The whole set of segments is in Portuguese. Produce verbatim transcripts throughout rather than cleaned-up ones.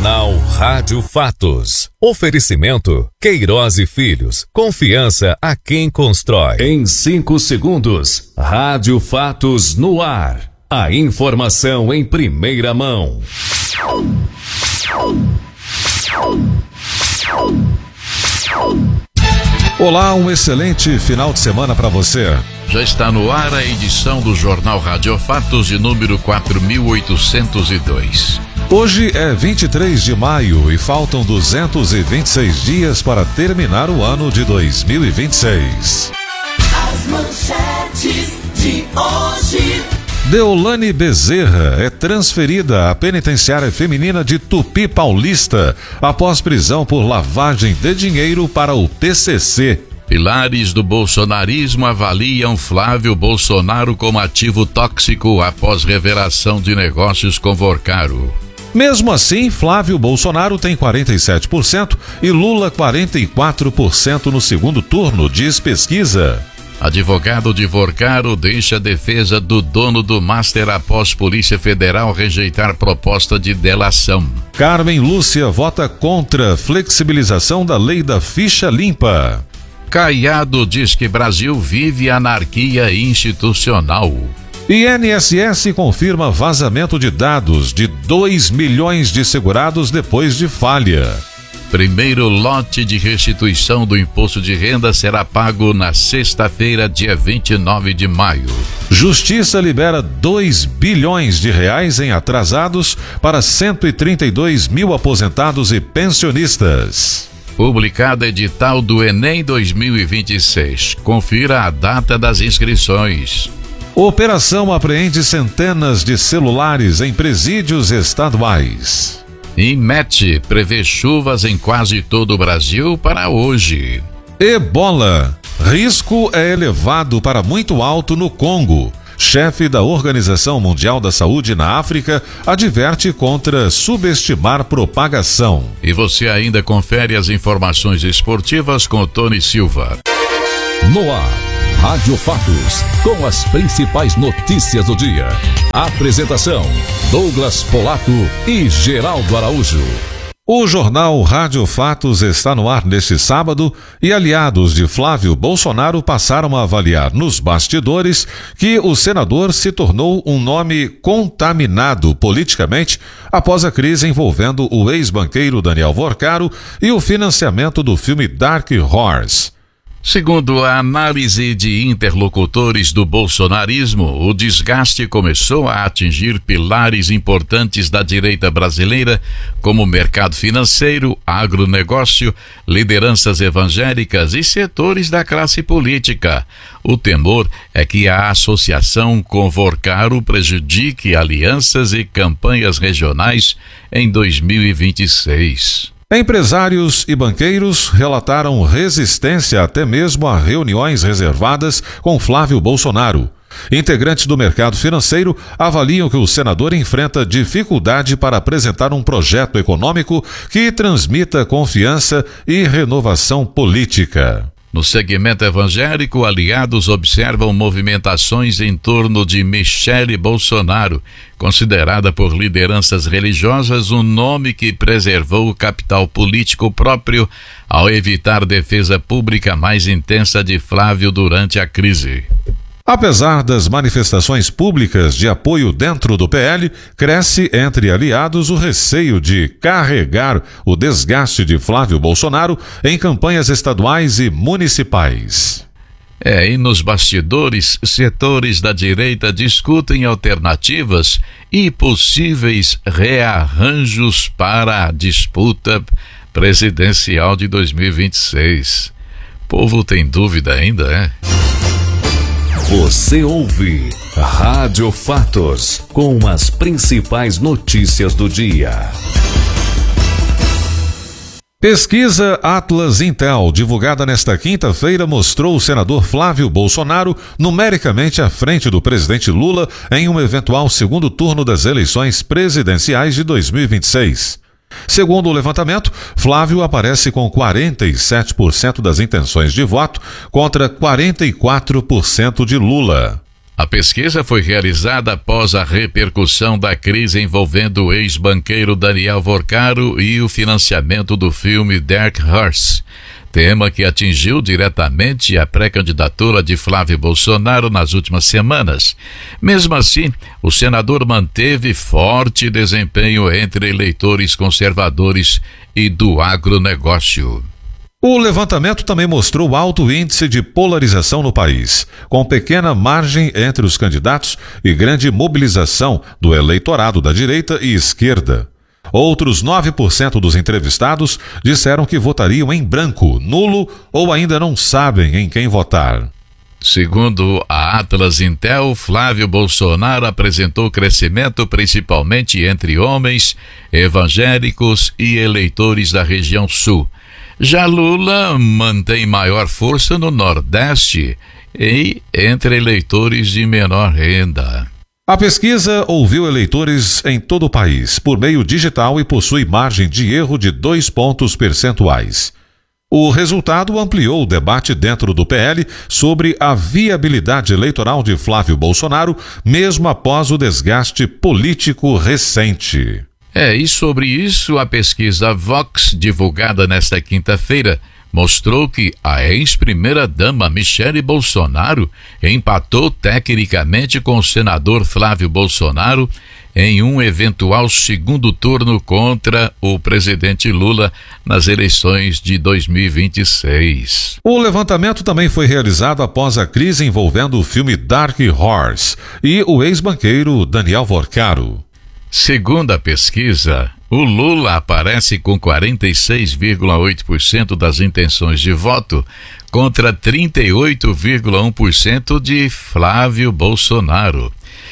Jornal Rádio Fatos. Oferecimento Queiroz e Filhos. Confiança a quem constrói. Em cinco segundos, Rádio Fatos no ar. A informação em primeira mão. Olá, um excelente final de semana para você. Já está no ar a edição do Jornal Rádio Fatos de número quatro mil oitocentos e dois. Hoje é vinte e três de maio e faltam duzentos e vinte e seis dias para terminar o ano de dois mil e vinte e seis. As manchetes de hoje. Deolane Bezerra é transferida à penitenciária feminina de Tupi Paulista após prisão por lavagem de dinheiro para o P C C. Pilares do bolsonarismo avaliam Flávio Bolsonaro como ativo tóxico após revelação de negócios com Vorcaro. Mesmo assim, Flávio Bolsonaro tem quarenta e sete por cento e Lula quarenta e quatro por cento no segundo turno, diz pesquisa. Advogado de Vorcaro deixa a defesa do dono do Master após Polícia Federal rejeitar proposta de delação. Carmen Lúcia vota contra flexibilização da lei da ficha limpa. Caiado diz que Brasil vive anarquia institucional. I N S S confirma vazamento de dados de dois milhões de segurados depois de falha. Primeiro lote de restituição do imposto de renda será pago na sexta-feira, dia vinte e nove de maio. Justiça libera dois bilhões de reais em atrasados para cento e trinta e dois mil aposentados e pensionistas. Publicado edital do Enem dois mil e vinte e seis. Confira a data das inscrições. Operação apreende centenas de celulares em presídios estaduais. INMET prevê chuvas em quase todo o Brasil para hoje. Ebola. Risco é elevado para muito alto no Congo. Chefe da Organização Mundial da Saúde na África adverte contra subestimar propagação. E você ainda confere as informações esportivas com Tony Silva. No ar, Rádio Fatos, com as principais notícias do dia. Apresentação, Douglas Polato e Geraldo Araújo. O jornal Rádio Fatos está no ar neste sábado e aliados de Flávio Bolsonaro passaram a avaliar nos bastidores que o senador se tornou um nome contaminado politicamente após a crise envolvendo o ex-banqueiro Daniel Vorcaro e o financiamento do filme Dark Horse. Segundo a análise de interlocutores do bolsonarismo, o desgaste começou a atingir pilares importantes da direita brasileira, como mercado financeiro, agronegócio, lideranças evangélicas e setores da classe política. O temor é que a associação com Vorcaro prejudique alianças e campanhas regionais em dois mil e vinte e seis. Empresários e banqueiros relataram resistência até mesmo a reuniões reservadas com Flávio Bolsonaro. Integrantes do mercado financeiro avaliam que o senador enfrenta dificuldade para apresentar um projeto econômico que transmita confiança e renovação política. No segmento evangélico, aliados observam movimentações em torno de Michele Bolsonaro, considerada por lideranças religiosas um nome que preservou o capital político próprio ao evitar defesa pública mais intensa de Flávio durante a crise. Apesar das manifestações públicas de apoio dentro do P L, cresce entre aliados o receio de carregar o desgaste de Flávio Bolsonaro em campanhas estaduais e municipais. É, e nos bastidores, setores da direita discutem alternativas e possíveis rearranjos para a disputa presidencial de dois mil e vinte e seis. O povo tem dúvida ainda, é? Você ouve Rádio Fatos, com as principais notícias do dia. Pesquisa Atlas Intel, divulgada nesta quinta-feira, mostrou o senador Flávio Bolsonaro numericamente à frente do presidente Lula em um eventual segundo turno das eleições presidenciais de dois mil e vinte e seis. Segundo o levantamento, Flávio aparece com quarenta e sete por cento das intenções de voto contra quarenta e quatro por cento de Lula. A pesquisa foi realizada após a repercussão da crise envolvendo o ex-banqueiro Daniel Vorcaro e o financiamento do filme Dark Horse, tema que atingiu diretamente a pré-candidatura de Flávio Bolsonaro nas últimas semanas. Mesmo assim, o senador manteve forte desempenho entre eleitores conservadores e do agronegócio. O levantamento também mostrou alto índice de polarização no país, com pequena margem entre os candidatos e grande mobilização do eleitorado da direita e esquerda. Outros nove por cento dos entrevistados disseram que votariam em branco, nulo ou ainda não sabem em quem votar. Segundo a Atlas Intel, Flávio Bolsonaro apresentou crescimento principalmente entre homens, evangélicos e eleitores da região sul. Já Lula mantém maior força no Nordeste e entre eleitores de menor renda. A pesquisa ouviu eleitores em todo o país por meio digital e possui margem de erro de dois pontos percentuais. O resultado ampliou o debate dentro do P L sobre a viabilidade eleitoral de Flávio Bolsonaro, mesmo após o desgaste político recente. É, e sobre isso, a pesquisa Vox, divulgada nesta quinta-feira, mostrou que a ex-primeira-dama Michele Bolsonaro empatou tecnicamente com o senador Flávio Bolsonaro em um eventual segundo turno contra o presidente Lula nas eleições de dois mil e vinte e seis. O levantamento também foi realizado após a crise envolvendo o filme Dark Horse e o ex-banqueiro Daniel Vorcaro. Segundo a pesquisa, o Lula aparece com quarenta e seis vírgula oito por cento das intenções de voto contra trinta e oito vírgula um por cento de Flávio Bolsonaro.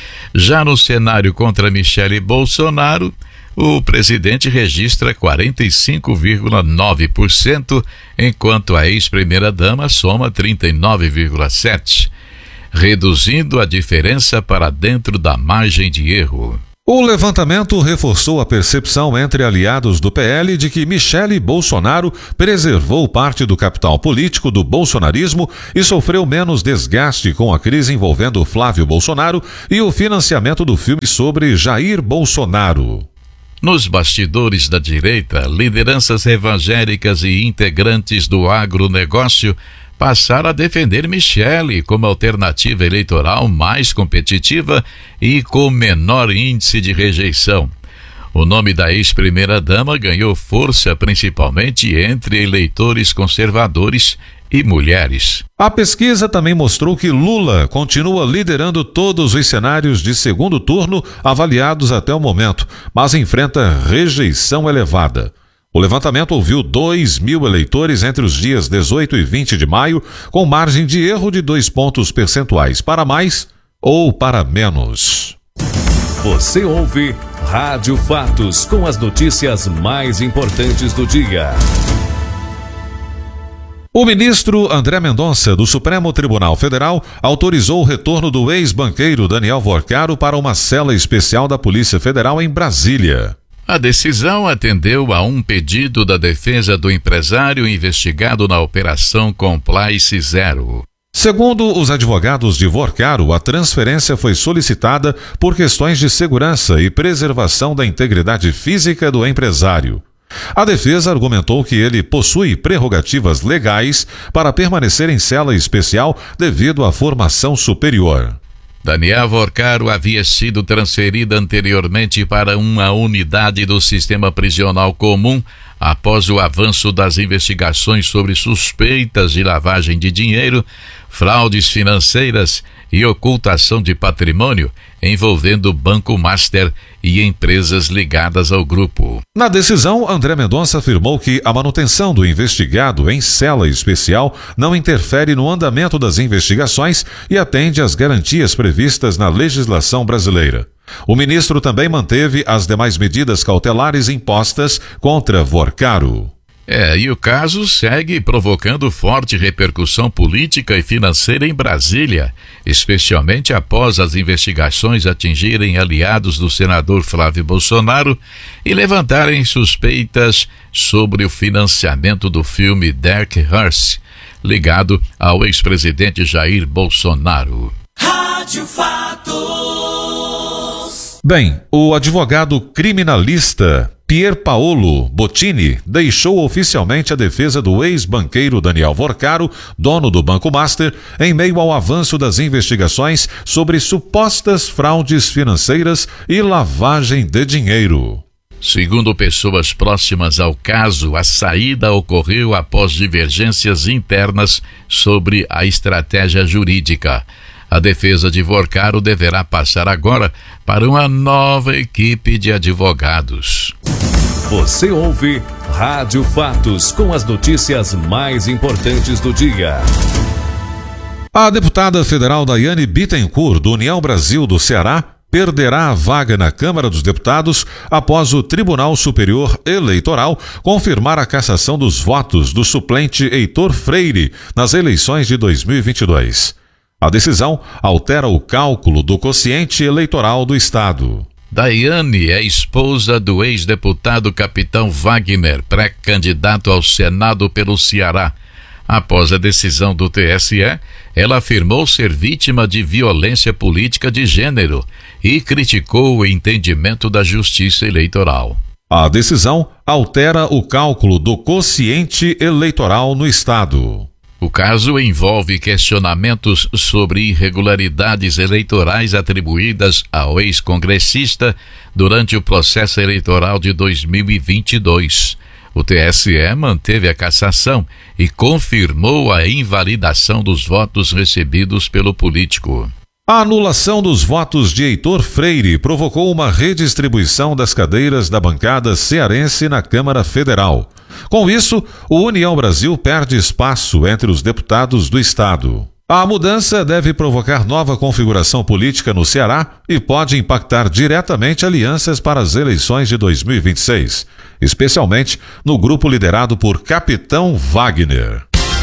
Já no cenário contra Michele Bolsonaro, o presidente registra quarenta e cinco vírgula nove por cento, enquanto a ex-primeira-dama soma trinta e nove vírgula sete por cento, reduzindo a diferença para dentro da margem de erro. O levantamento reforçou a percepção entre aliados do P L de que Michele Bolsonaro preservou parte do capital político do bolsonarismo e sofreu menos desgaste com a crise envolvendo Flávio Bolsonaro e o financiamento do filme sobre Jair Bolsonaro. Nos bastidores da direita, lideranças evangélicas e integrantes do agronegócio passaram a defender Michele como alternativa eleitoral mais competitiva e com menor índice de rejeição. O nome da ex-primeira-dama ganhou força principalmente entre eleitores conservadores e mulheres. A pesquisa também mostrou que Lula continua liderando todos os cenários de segundo turno avaliados até o momento, mas enfrenta rejeição elevada. O levantamento ouviu dois mil eleitores entre os dias dezoito e vinte de maio, com margem de erro de dois pontos percentuais para mais ou para menos. Você ouve Rádio Fatos com as notícias mais importantes do dia. O ministro André Mendonça, do Supremo Tribunal Federal, autorizou o retorno do ex-banqueiro Daniel Vorcaro para uma cela especial da Polícia Federal em Brasília. A decisão atendeu a um pedido da defesa do empresário investigado na Operação Compliance Zero. Segundo os advogados de Vorcaro, a transferência foi solicitada por questões de segurança e preservação da integridade física do empresário. A defesa argumentou que ele possui prerrogativas legais para permanecer em cela especial devido à formação superior. Daniel Vorcaro havia sido transferido anteriormente para uma unidade do sistema prisional comum após o avanço das investigações sobre suspeitas de lavagem de dinheiro, fraudes financeiras e ocultação de patrimônio envolvendo o Banco Master e empresas ligadas ao grupo. Na decisão, André Mendonça afirmou que a manutenção do investigado em cela especial não interfere no andamento das investigações e atende às garantias previstas na legislação brasileira. O ministro também manteve as demais medidas cautelares impostas contra Vorcaro. É, e o caso segue provocando forte repercussão política e financeira em Brasília, especialmente após as investigações atingirem aliados do senador Flávio Bolsonaro e levantarem suspeitas sobre o financiamento do filme Dark Horse, ligado ao ex-presidente Jair Bolsonaro. Rádio Fatos. Bem, o advogado criminalista Pier Paolo Bottini deixou oficialmente a defesa do ex-banqueiro Daniel Vorcaro, dono do Banco Master, em meio ao avanço das investigações sobre supostas fraudes financeiras e lavagem de dinheiro. Segundo pessoas próximas ao caso, a saída ocorreu após divergências internas sobre a estratégia jurídica. A defesa de Vorcaro deverá passar agora para uma nova equipe de advogados. Você ouve Rádio Fatos com as notícias mais importantes do dia. A deputada federal Daiane Bittencourt, do União Brasil do Ceará, perderá a vaga na Câmara dos Deputados após o Tribunal Superior Eleitoral confirmar a cassação dos votos do suplente Heitor Freire nas eleições de dois mil e vinte e dois. A decisão altera o cálculo do quociente eleitoral do Estado. Daiane é esposa do ex-deputado Capitão Wagner, pré-candidato ao Senado pelo Ceará. Após a decisão do T S E, ela afirmou ser vítima de violência política de gênero e criticou o entendimento da Justiça Eleitoral. A decisão altera o cálculo do quociente eleitoral no Estado. O caso envolve questionamentos sobre irregularidades eleitorais atribuídas ao ex-congressista durante o processo eleitoral de dois mil e vinte e dois. O T S E manteve a cassação e confirmou a invalidação dos votos recebidos pelo político. A anulação dos votos de Heitor Freire provocou uma redistribuição das cadeiras da bancada cearense na Câmara Federal. Com isso, o União Brasil perde espaço entre os deputados do Estado. A mudança deve provocar nova configuração política no Ceará e pode impactar diretamente alianças para as eleições de dois mil e vinte e seis, especialmente no grupo liderado por Capitão Wagner.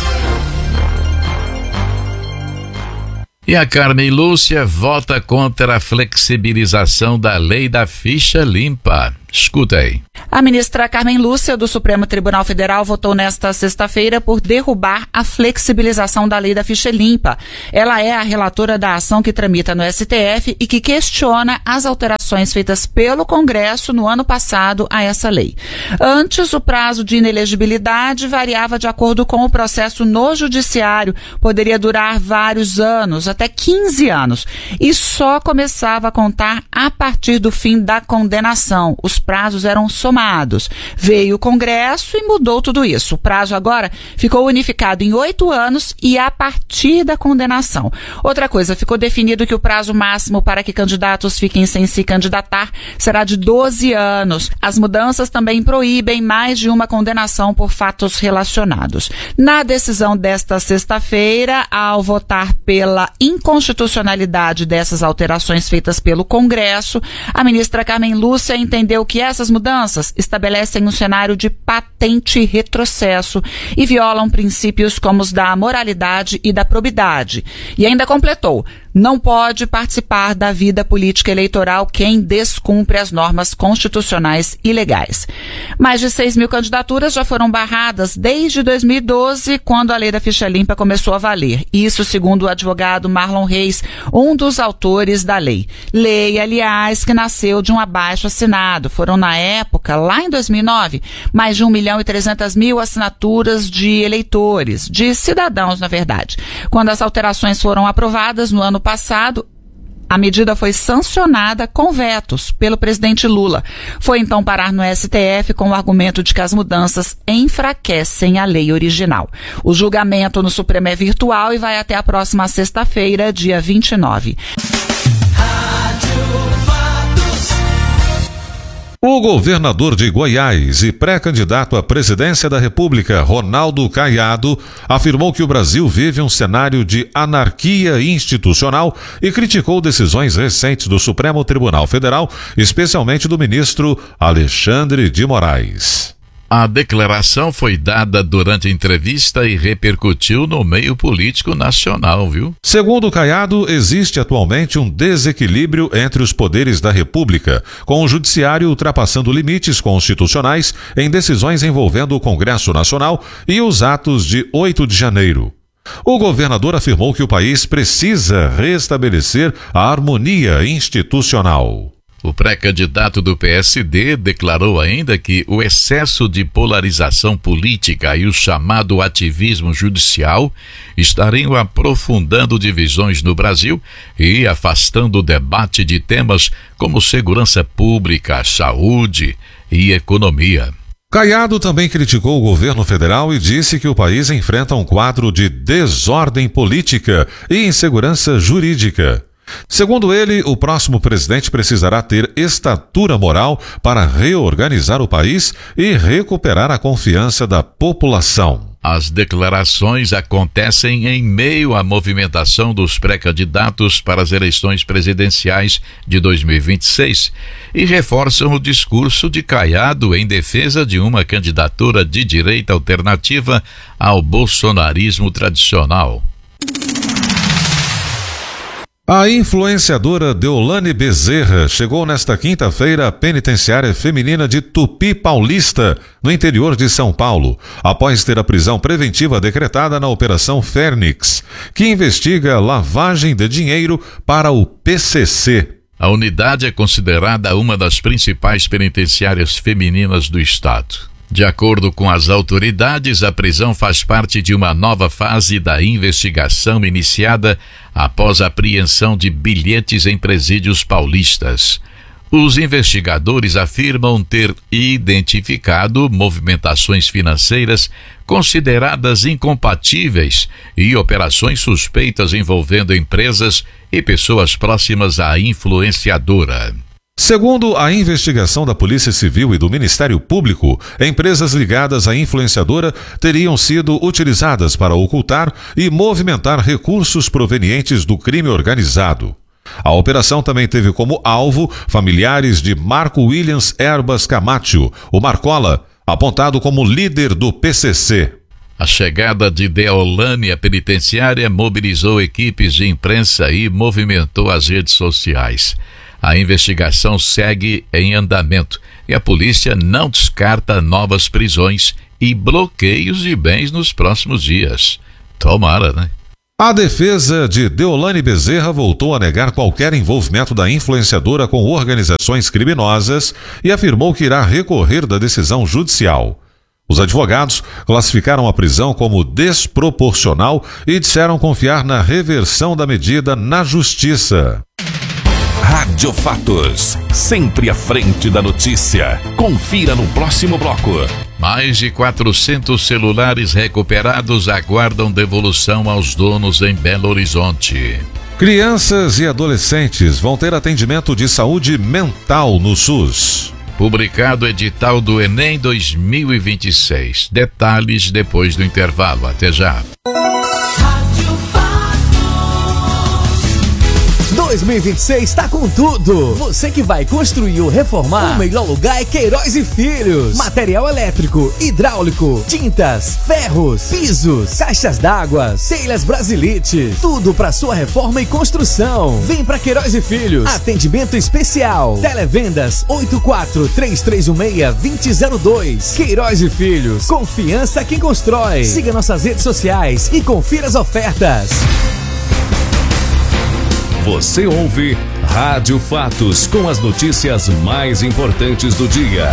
E a Carmen Lúcia vota contra a flexibilização da lei da ficha limpa. Escuta aí. A ministra Carmen Lúcia, do Supremo Tribunal Federal, votou nesta sexta-feira por derrubar a flexibilização da lei da ficha limpa. Ela é a relatora da ação que tramita no S T F e que questiona as alterações feitas pelo Congresso no ano passado a essa lei. Antes, o prazo de inelegibilidade variava de acordo com o processo no judiciário, poderia durar vários anos, até quinze anos, e só começava a contar a partir do fim da condenação. Os prazos eram somados. Veio o Congresso e mudou tudo isso. O prazo agora ficou unificado em oito anos e a partir da condenação. Outra coisa, ficou definido que o prazo máximo para que candidatos fiquem sem se candidatar será de doze anos. As mudanças também proíbem mais de uma condenação por fatos relacionados. Na decisão desta sexta-feira, ao votar pela inconstitucionalidade dessas alterações feitas pelo Congresso, a ministra Carmen Lúcia entendeu que essas mudanças estabelecem um cenário de patente retrocesso e violam princípios como os da moralidade e da probidade. E ainda completou: não pode participar da vida política eleitoral quem descumpre as normas constitucionais e legais. Mais de seis mil candidaturas já foram barradas desde dois mil e doze, quando a lei da ficha limpa começou a valer. Isso segundo o advogado Marlon Reis, um dos autores da lei. Lei, aliás, que nasceu de um abaixo-assinado. Foram, na época, lá em dois mil e nove, mais de um milhão e trezentas mil assinaturas de eleitores, de cidadãos, na verdade. Quando as alterações foram aprovadas no ano passado, a medida foi sancionada com vetos pelo presidente Lula. Foi então parar no S T F com o argumento de que as mudanças enfraquecem a lei original. O julgamento no Supremo é virtual e vai até a próxima sexta-feira, dia vinte e nove. O governador de Goiás e pré-candidato à presidência da República, Ronaldo Caiado, afirmou que o Brasil vive um cenário de anarquia institucional e criticou decisões recentes do Supremo Tribunal Federal, especialmente do ministro Alexandre de Moraes. A declaração foi dada durante a entrevista e repercutiu no meio político nacional, viu? Segundo Caiado, existe atualmente um desequilíbrio entre os poderes da República, com o Judiciário ultrapassando limites constitucionais em decisões envolvendo o Congresso Nacional e os atos de oito de janeiro. O governador afirmou que o país precisa restabelecer a harmonia institucional. O pré-candidato do P S D declarou ainda que o excesso de polarização política e o chamado ativismo judicial estariam aprofundando divisões no Brasil e afastando o debate de temas como segurança pública, saúde e economia. Caiado também criticou o governo federal e disse que o país enfrenta um quadro de desordem política e insegurança jurídica. Segundo ele, o próximo presidente precisará ter estatura moral para reorganizar o país e recuperar a confiança da população. As declarações acontecem em meio à movimentação dos pré-candidatos para as eleições presidenciais de dois mil e vinte e seis e reforçam o discurso de Caiado em defesa de uma candidatura de direita alternativa ao bolsonarismo tradicional. A influenciadora Deolane Bezerra chegou nesta quinta-feira à penitenciária feminina de Tupi Paulista, no interior de São Paulo, após ter a prisão preventiva decretada na Operação Fênix, que investiga lavagem de dinheiro para o P C C. A unidade é considerada uma das principais penitenciárias femininas do estado. De acordo com as autoridades, a prisão faz parte de uma nova fase da investigação iniciada após a apreensão de bilhetes em presídios paulistas. Os investigadores afirmam ter identificado movimentações financeiras consideradas incompatíveis e operações suspeitas envolvendo empresas e pessoas próximas à influenciadora. Segundo a investigação da Polícia Civil e do Ministério Público, empresas ligadas à influenciadora teriam sido utilizadas para ocultar e movimentar recursos provenientes do crime organizado. A operação também teve como alvo familiares de Marco Williams Erbas Camacho, o Marcola, apontado como líder do P C C. A chegada de Deolane à penitenciária mobilizou equipes de imprensa e movimentou as redes sociais. A investigação segue em andamento e a polícia não descarta novas prisões e bloqueios de bens nos próximos dias. Tomara, né? A defesa de Deolane Bezerra voltou a negar qualquer envolvimento da influenciadora com organizações criminosas e afirmou que irá recorrer da decisão judicial. Os advogados classificaram a prisão como desproporcional e disseram confiar na reversão da medida na justiça. Rádio Fatos, sempre à frente da notícia. Confira no próximo bloco. Mais de quatrocentos celulares recuperados aguardam devolução aos donos em Belo Horizonte. Crianças e adolescentes vão ter atendimento de saúde mental no SUS. Publicado edital do Enem dois mil e vinte e seis. Detalhes depois do intervalo. Até já. dois mil e vinte e seis está com tudo. Você que vai construir ou reformar, o melhor lugar é Queiroz e Filhos. Material elétrico, hidráulico, tintas, ferros, pisos, caixas d'água, telhas Brasilite, tudo para sua reforma e construção. Vem para Queiroz e Filhos. Atendimento especial. Televendas oito quatro três três um seis dois zero zero dois. Queiroz e Filhos. Confiança quem constrói. Siga nossas redes sociais e confira as ofertas. Você ouve Rádio Fatos com as notícias mais importantes do dia.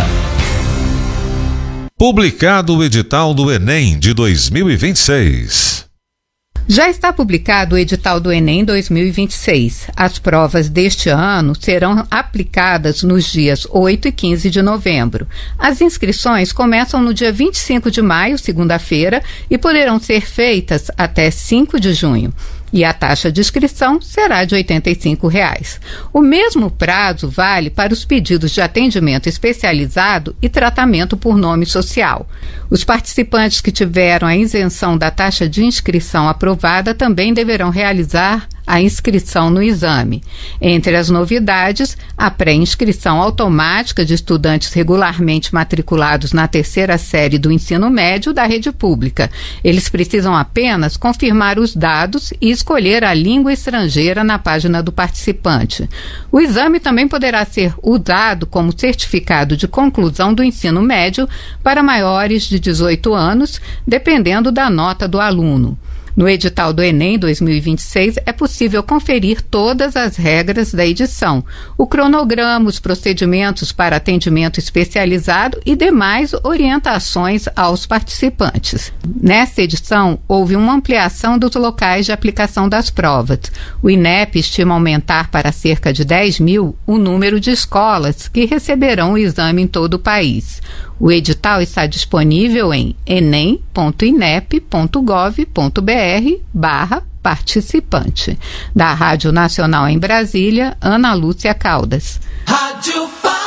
Publicado o edital do Enem de dois mil e vinte e seis. Já está publicado o edital do Enem dois mil e vinte e seis. As provas deste ano serão aplicadas nos dias oito e quinze de novembro. As inscrições começam no dia vinte e cinco de maio, segunda-feira, e poderão ser feitas até cinco de junho. E a taxa de inscrição será de oitenta e cinco reais. O mesmo prazo vale para os pedidos de atendimento especializado e tratamento por nome social. Os participantes que tiveram a isenção da taxa de inscrição aprovada também deverão realizar a inscrição no exame. Entre as novidades, a pré-inscrição automática de estudantes regularmente matriculados na terceira série do ensino médio da rede pública. Eles precisam apenas confirmar os dados e escolher a língua estrangeira na página do participante. O exame também poderá ser usado como certificado de conclusão do ensino médio para maiores de dezoito anos, dependendo da nota do aluno. No edital do Enem dois mil e vinte e seis é possível conferir todas as regras da edição, o cronograma, os procedimentos para atendimento especializado e demais orientações aos participantes. Nesta edição, houve uma ampliação dos locais de aplicação das provas. O INEP estima aumentar para cerca de dez mil o número de escolas que receberão o exame em todo o país. O edital está disponível em enem ponto inep ponto gov ponto br barra participante. Da Rádio Nacional em Brasília, Ana Lúcia Caldas. Rádio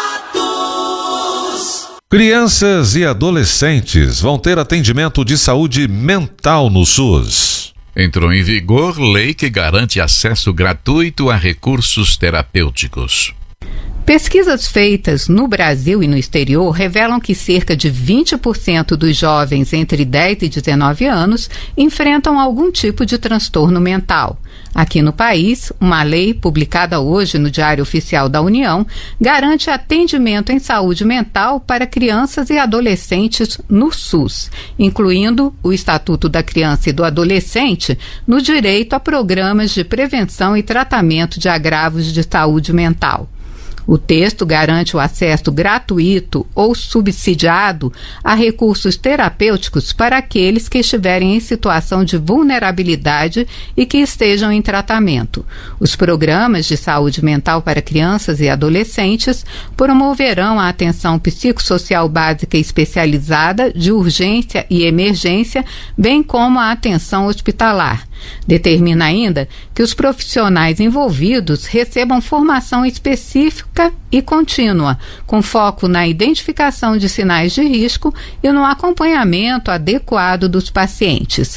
Fatos. Crianças e adolescentes vão ter atendimento de saúde mental no SUS. Entrou em vigor lei que garante acesso gratuito a recursos terapêuticos. Pesquisas feitas no Brasil e no exterior revelam que cerca de vinte por cento dos jovens entre dez e dezenove anos enfrentam algum tipo de transtorno mental. Aqui no país, uma lei publicada hoje no Diário Oficial da União garante atendimento em saúde mental para crianças e adolescentes no SUS, incluindo o Estatuto da Criança e do Adolescente no direito a programas de prevenção e tratamento de agravos de saúde mental. O texto garante o acesso gratuito ou subsidiado a recursos terapêuticos para aqueles que estiverem em situação de vulnerabilidade e que estejam em tratamento. Os programas de saúde mental para crianças e adolescentes promoverão a atenção psicossocial básica especializada de urgência e emergência, bem como a atenção hospitalar. Determina ainda que os profissionais envolvidos recebam formação específica e contínua, com foco na identificação de sinais de risco e no acompanhamento adequado dos pacientes.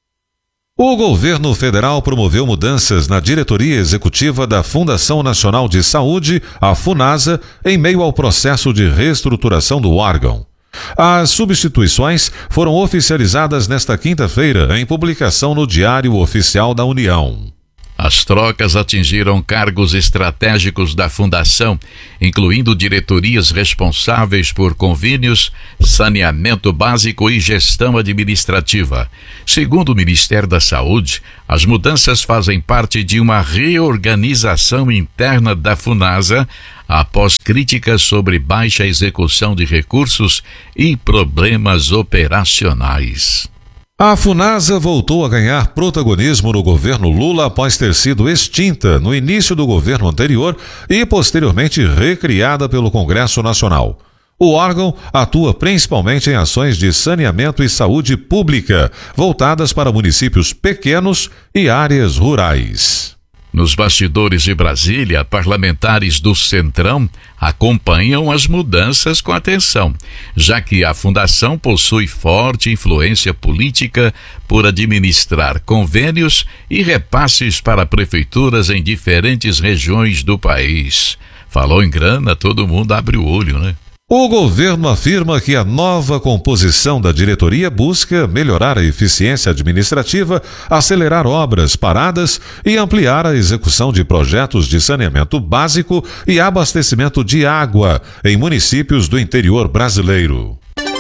O governo federal promoveu mudanças na diretoria executiva da Fundação Nacional de Saúde, a FUNASA, em meio ao processo de reestruturação do órgão. As substituições foram oficializadas nesta quinta-feira em publicação no Diário Oficial da União. As trocas atingiram cargos estratégicos da Fundação, incluindo diretorias responsáveis por convênios, saneamento básico e gestão administrativa. Segundo o Ministério da Saúde, as mudanças fazem parte de uma reorganização interna da FUNASA, após críticas sobre baixa execução de recursos e problemas operacionais. A FUNASA voltou a ganhar protagonismo no governo Lula após ter sido extinta no início do governo anterior e posteriormente recriada pelo Congresso Nacional. O órgão atua principalmente em ações de saneamento e saúde pública, voltadas para municípios pequenos e áreas rurais. Nos bastidores de Brasília, parlamentares do Centrão acompanham as mudanças com atenção, já que a Fundação possui forte influência política por administrar convênios e repasses para prefeituras em diferentes regiões do país. Falou em grana, todo mundo abre o olho, né? O governo afirma que a nova composição da diretoria busca melhorar a eficiência administrativa, acelerar obras paradas e ampliar a execução de projetos de saneamento básico e abastecimento de água em municípios do interior brasileiro.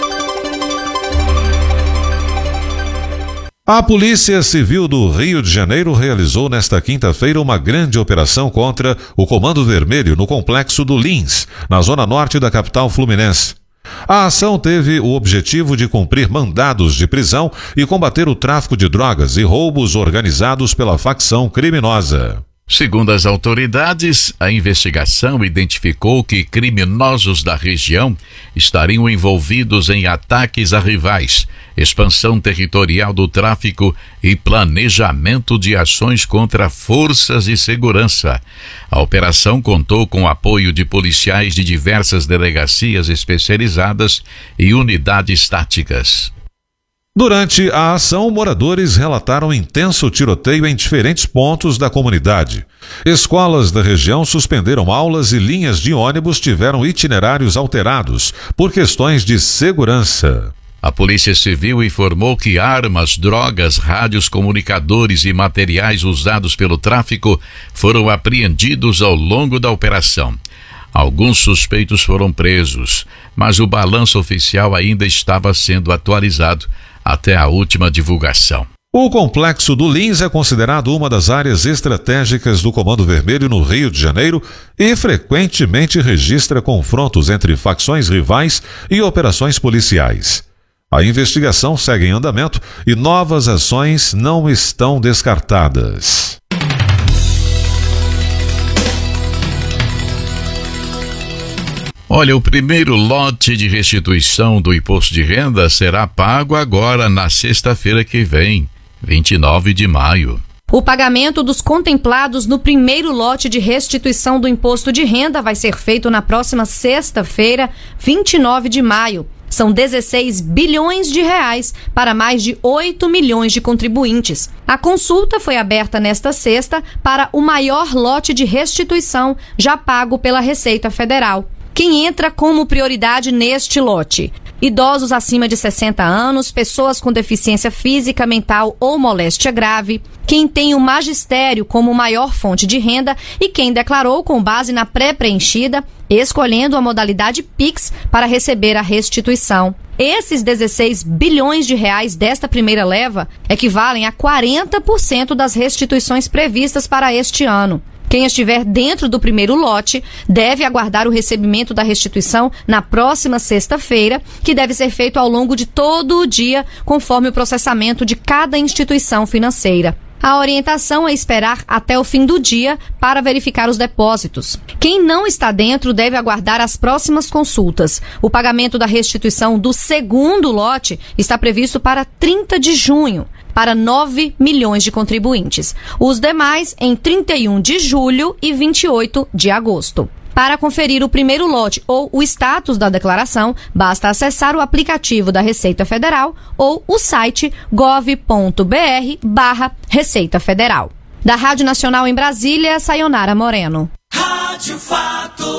A Polícia Civil do Rio de Janeiro realizou nesta quinta-feira uma grande operação contra o Comando Vermelho no complexo do Lins, na zona norte da capital fluminense. A ação teve o objetivo de cumprir mandados de prisão e combater o tráfico de drogas e roubos organizados pela facção criminosa. Segundo as autoridades, a investigação identificou que criminosos da região estariam envolvidos em ataques a rivais, expansão territorial do tráfico e planejamento de ações contra forças de segurança. A operação contou com o apoio de policiais de diversas delegacias especializadas e unidades táticas. Durante a ação, moradores relataram intenso tiroteio em diferentes pontos da comunidade. Escolas da região suspenderam aulas e linhas de ônibus tiveram itinerários alterados por questões de segurança. A Polícia Civil informou que armas, drogas, rádios comunicadores e materiais usados pelo tráfico foram apreendidos ao longo da operação. Alguns suspeitos foram presos, mas o balanço oficial ainda estava sendo atualizado até a última divulgação. O Complexo do Lins é considerado uma das áreas estratégicas do Comando Vermelho no Rio de Janeiro e frequentemente registra confrontos entre facções rivais e operações policiais. A investigação segue em andamento e novas ações não estão descartadas. Olha, o primeiro lote de restituição do imposto de renda será pago agora na sexta-feira que vem, vinte e nove de maio. O pagamento dos contemplados no primeiro lote de restituição do imposto de renda vai ser feito na próxima sexta-feira, vinte e nove de maio. São dezesseis bilhões de reais para mais de oito milhões de contribuintes. A consulta foi aberta nesta sexta para o maior lote de restituição já pago pela Receita Federal. Quem entra como prioridade neste lote? Idosos acima de sessenta anos, pessoas com deficiência física, mental ou moléstia grave, quem tem o magistério como maior fonte de renda e quem declarou com base na pré-preenchida, escolhendo a modalidade Pix para receber a restituição. Esses dezesseis bilhões de reais desta primeira leva equivalem a quarenta por cento das restituições previstas para este ano. Quem estiver dentro do primeiro lote deve aguardar o recebimento da restituição na próxima sexta-feira, que deve ser feito ao longo de todo o dia, conforme o processamento de cada instituição financeira. A orientação é esperar até o fim do dia para verificar os depósitos. Quem não está dentro deve aguardar as próximas consultas. O pagamento da restituição do segundo lote está previsto para trinta de junho. Para nove milhões de contribuintes. Os demais em trinta e um de julho e vinte e oito de agosto. Para conferir o primeiro lote ou o status da declaração, basta acessar o aplicativo da Receita Federal ou o site gov ponto br barra Receita Federal. Da Rádio Nacional em Brasília, Sayonara Moreno. Rádio Fatos.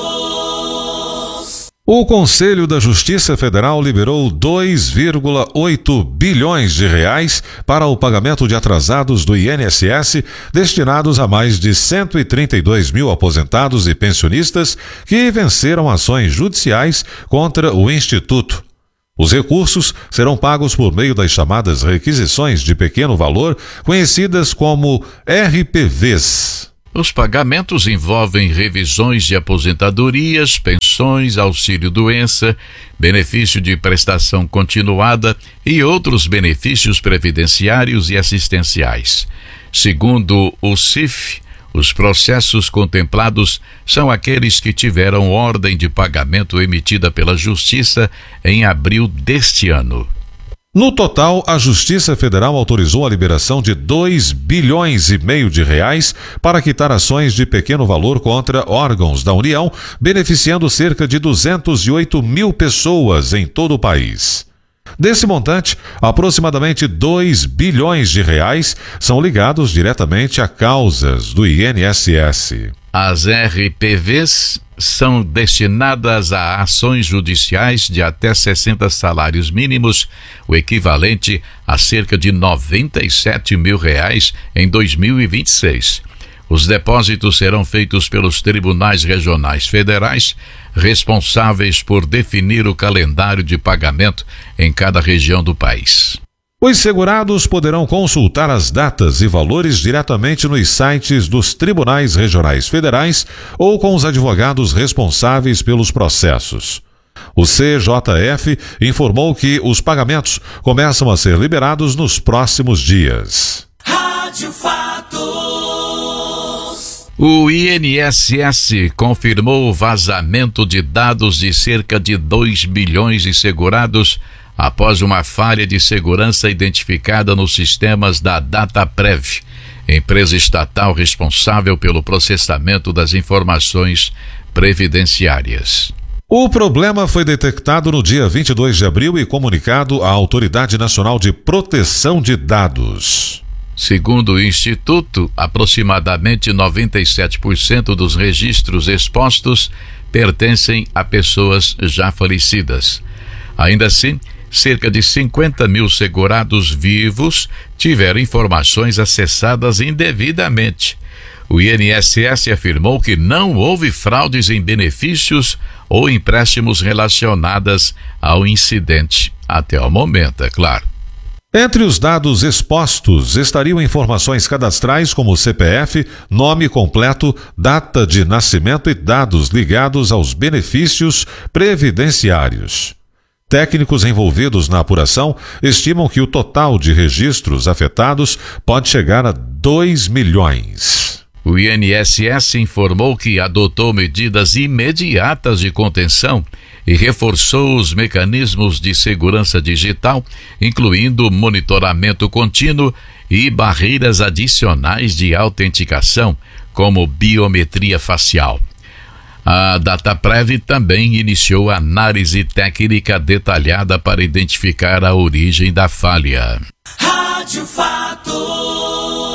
O Conselho da Justiça Federal liberou dois vírgula oito bilhões de reais para o pagamento de atrasados do I N S S destinados a mais de cento e trinta e dois mil aposentados e pensionistas que venceram ações judiciais contra o Instituto. Os recursos serão pagos por meio das chamadas requisições de pequeno valor, conhecidas como R P Vs. Os pagamentos envolvem revisões de aposentadorias, pensões, auxílio-doença, benefício de prestação continuada e outros benefícios previdenciários e assistenciais. Segundo o C I F, os processos contemplados são aqueles que tiveram ordem de pagamento emitida pela Justiça em abril deste ano. No total, a Justiça Federal autorizou a liberação de dois bilhões e meio de reais para quitar ações de pequeno valor contra órgãos da União, beneficiando cerca de duzentas e oito mil pessoas em todo o país. Desse montante, aproximadamente dois bilhões de reais são ligados diretamente a causas do I N S S. As R P Vs são destinadas a ações judiciais de até sessenta salários mínimos, o equivalente a cerca de noventa e sete mil reais em dois mil e vinte e seis. Os depósitos serão feitos pelos tribunais regionais federais, responsáveis por definir o calendário de pagamento em cada região do país. Os segurados poderão consultar as datas e valores diretamente nos sites dos tribunais regionais federais ou com os advogados responsáveis pelos processos. O C J F informou que os pagamentos começam a ser liberados nos próximos dias. Rádio Fatos. O I N S S confirmou o vazamento de dados de cerca de dois bilhões de segurados após uma falha de segurança identificada nos sistemas da Dataprev, empresa estatal responsável pelo processamento das informações previdenciárias. O problema foi detectado no dia vinte e dois de abril e comunicado à Autoridade Nacional de Proteção de Dados. Segundo o Instituto, aproximadamente noventa e sete por cento dos registros expostos pertencem a pessoas já falecidas. Ainda assim, cerca de cinquenta mil segurados vivos tiveram informações acessadas indevidamente. O I N S S afirmou que não houve fraudes em benefícios ou empréstimos relacionadas ao incidente, até o momento, é claro. Entre os dados expostos estariam informações cadastrais como C P F, nome completo, data de nascimento e dados ligados aos benefícios previdenciários. Técnicos envolvidos na apuração estimam que o total de registros afetados pode chegar a dois milhões. O I N S S informou que adotou medidas imediatas de contenção e reforçou os mecanismos de segurança digital, incluindo monitoramento contínuo e barreiras adicionais de autenticação, como biometria facial. A Dataprev também iniciou análise técnica detalhada para identificar a origem da falha. Rádio Fatos.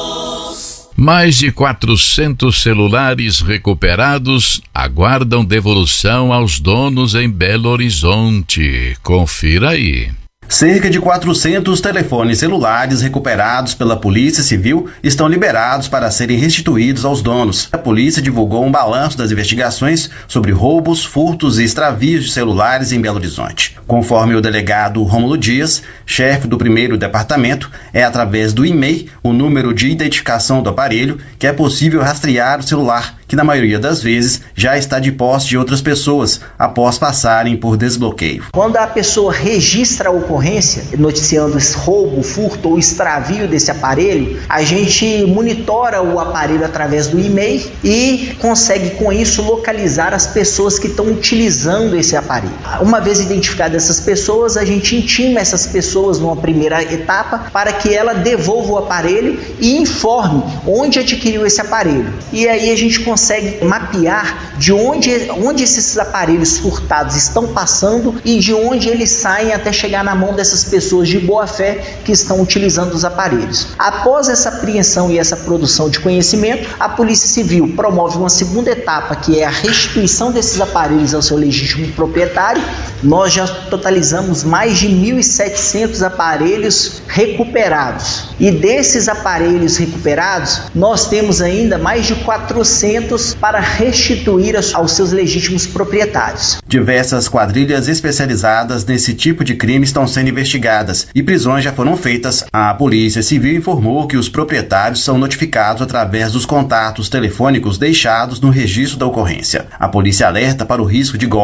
Mais de quatrocentos celulares recuperados aguardam devolução aos donos em Belo Horizonte. Confira aí. Cerca de quatrocentos telefones celulares recuperados pela Polícia Civil estão liberados para serem restituídos aos donos. A polícia divulgou um balanço das investigações sobre roubos, furtos e extravios de celulares em Belo Horizonte. Conforme o delegado Rômulo Dias, chefe do primeiro departamento, é através do e-mail, o número de identificação do aparelho, que é possível rastrear o celular, que na maioria das vezes já está de posse de outras pessoas, após passarem por desbloqueio. Quando a pessoa registra a ocorrência, noticiando esse roubo, furto ou extravio desse aparelho, a gente monitora o aparelho através do e-mail e consegue com isso localizar as pessoas que estão utilizando esse aparelho. Uma vez identificadas essas pessoas, a gente intima essas pessoas numa primeira etapa para que ela devolva o aparelho e informe onde adquiriu esse aparelho. E aí a gente consegue consegue mapear de onde, onde esses aparelhos furtados estão passando e de onde eles saem até chegar na mão dessas pessoas de boa fé que estão utilizando os aparelhos. Após essa apreensão e essa produção de conhecimento, a Polícia Civil promove uma segunda etapa, que é a restituição desses aparelhos ao seu legítimo proprietário. Nós já totalizamos mais de mil e setecentos aparelhos recuperados. E desses aparelhos recuperados, nós temos ainda mais de quatrocentos para restituir aos seus legítimos proprietários. Diversas quadrilhas especializadas nesse tipo de crime estão sendo investigadas e prisões já foram feitas. A Polícia Civil informou que os proprietários são notificados através dos contatos telefônicos deixados no registro da ocorrência. A polícia alerta para o risco de golpe